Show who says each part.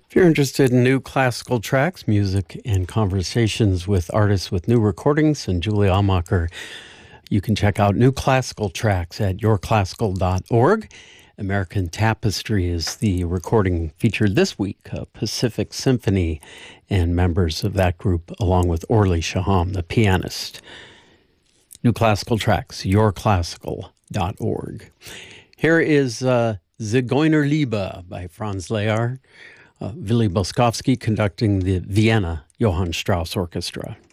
Speaker 1: If you're interested in new classical tracks, music, and conversations with artists with new recordings and Julie Almacher, you can check out new classical tracks at yourclassical.org. American Tapestry is the recording featured this week, Pacific Symphony, and members of that group, along with Orly Shaham, the pianist. New classical tracks, yourclassical.org. Here is Zigeunerliebe by Franz Lehár. Willy Boskovsky conducting the Vienna Johann Strauss Orchestra.